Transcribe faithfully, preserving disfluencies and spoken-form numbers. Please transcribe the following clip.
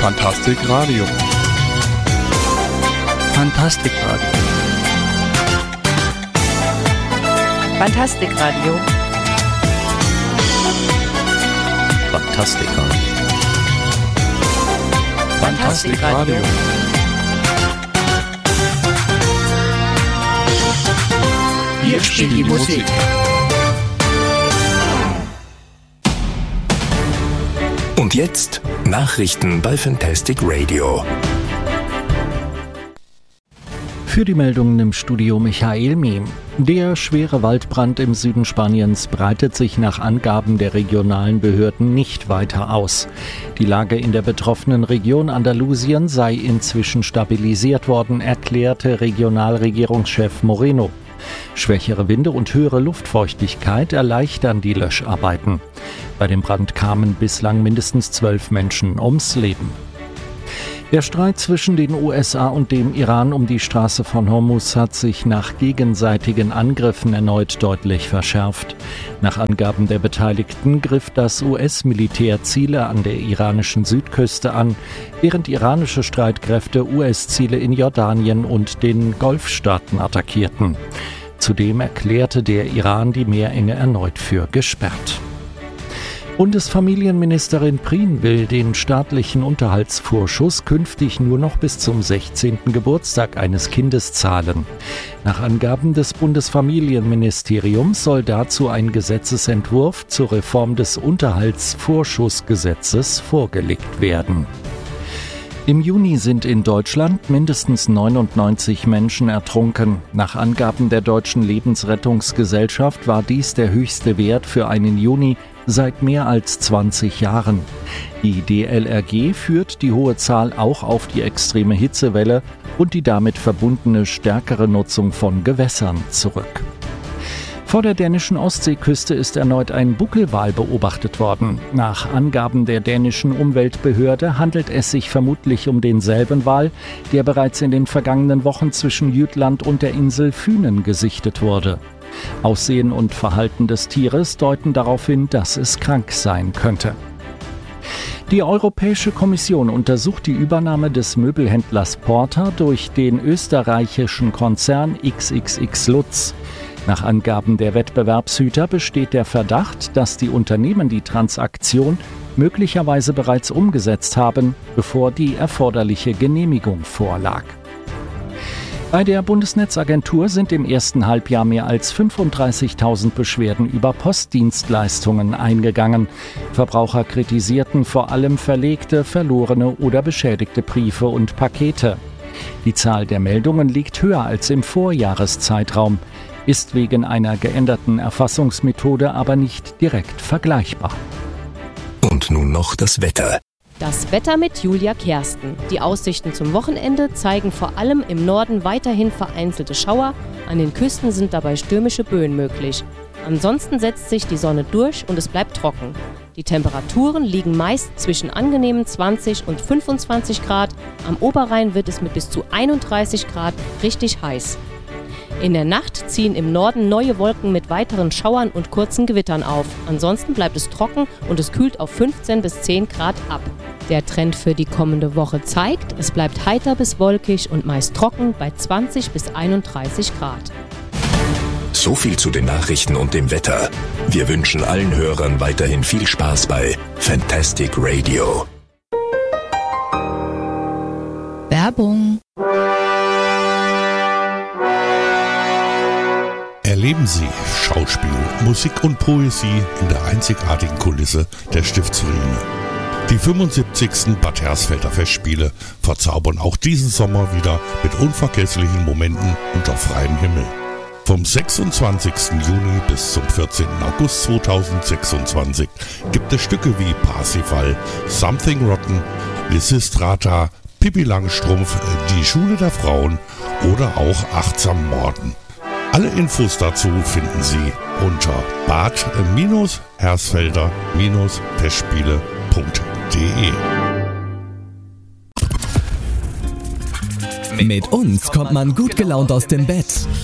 Fantastik Radio. Fantastik Radio. Fantastik Radio. Fantastik Radio. Fantastik Radio. Hier spielt die Musik. Und jetzt Nachrichten bei Fantastic Radio. Für die Meldungen im Studio Michael Miem. Der schwere Waldbrand im Süden Spaniens breitet sich nach Angaben der regionalen Behörden nicht weiter aus. Die Lage in der betroffenen Region Andalusien sei inzwischen stabilisiert worden, erklärte Regionalregierungschef Moreno. Schwächere Winde und höhere Luftfeuchtigkeit erleichtern die Löscharbeiten. Bei dem Brand kamen bislang mindestens zwölf Menschen ums Leben. Der Streit zwischen den U S A und dem Iran um die Straße von Hormuz hat sich nach gegenseitigen Angriffen erneut deutlich verschärft. Nach Angaben der Beteiligten griff das U S-Militär Ziele an der iranischen Südküste an, während iranische Streitkräfte U S-Ziele in Jordanien und den Golfstaaten attackierten. Zudem erklärte der Iran die Meerenge erneut für gesperrt. Bundesfamilienministerin Prien will den staatlichen Unterhaltsvorschuss künftig nur noch bis zum sechzehnten Geburtstag eines Kindes zahlen. Nach Angaben des Bundesfamilienministeriums soll dazu ein Gesetzesentwurf zur Reform des Unterhaltsvorschussgesetzes vorgelegt werden. Im Juni sind in Deutschland mindestens neunundneunzig Menschen ertrunken. Nach Angaben der Deutschen Lebensrettungsgesellschaft war dies der höchste Wert für einen Juni seit mehr als zwanzig Jahren. Die D L R G führt die hohe Zahl auch auf die extreme Hitzewelle und die damit verbundene stärkere Nutzung von Gewässern zurück. Vor der dänischen Ostseeküste ist erneut ein Buckelwal beobachtet worden. Nach Angaben der dänischen Umweltbehörde handelt es sich vermutlich um denselben Wal, der bereits in den vergangenen Wochen zwischen Jütland und der Insel Fünen gesichtet wurde. Aussehen und Verhalten des Tieres deuten darauf hin, dass es krank sein könnte. Die Europäische Kommission untersucht die Übernahme des Möbelhändlers Porter durch den österreichischen Konzern X X X Lutz. Nach Angaben der Wettbewerbshüter besteht der Verdacht, dass die Unternehmen die Transaktion möglicherweise bereits umgesetzt haben, bevor die erforderliche Genehmigung vorlag. Bei der Bundesnetzagentur sind im ersten Halbjahr mehr als fünfunddreißigtausend Beschwerden über Postdienstleistungen eingegangen. Verbraucher kritisierten vor allem verlegte, verlorene oder beschädigte Briefe und Pakete. Die Zahl der Meldungen liegt höher als im Vorjahreszeitraum, ist wegen einer geänderten Erfassungsmethode aber nicht direkt vergleichbar. Und nun noch das Wetter. Das Wetter mit Julia Kersten. Die Aussichten zum Wochenende zeigen vor allem im Norden weiterhin vereinzelte Schauer. An den Küsten sind dabei stürmische Böen möglich. Ansonsten setzt sich die Sonne durch und es bleibt trocken. Die Temperaturen liegen meist zwischen angenehmen zwanzig und fünfundzwanzig Grad. Am Oberrhein wird es mit bis zu einunddreißig Grad richtig heiß. In der Nacht ziehen im Norden neue Wolken mit weiteren Schauern und kurzen Gewittern auf. Ansonsten bleibt es trocken und es kühlt auf fünfzehn bis zehn Grad ab. Der Trend für die kommende Woche zeigt, es bleibt heiter bis wolkig und meist trocken bei zwanzig bis einunddreißig Grad. So viel zu den Nachrichten und dem Wetter. Wir wünschen allen Hörern weiterhin viel Spaß bei Fantastic Radio. Werbung. Erleben Sie Schauspiel, Musik und Poesie in der einzigartigen Kulisse der Stiftsruine. Die fünfundsiebzigsten Bad Hersfelder Festspiele verzaubern auch diesen Sommer wieder mit unvergesslichen Momenten unter freiem Himmel. Vom sechsundzwanzigsten Juni bis zum vierzehnten August zweitausendsechsundzwanzig gibt es Stücke wie Parsifal, Something Rotten, Lysistrata, Pippi Langstrumpf, Die Schule der Frauen oder auch Achtsam Morden. Alle Infos dazu finden Sie unter bad hersfelder festspiele punkt de. Mit uns kommt man gut gelaunt aus dem Bett.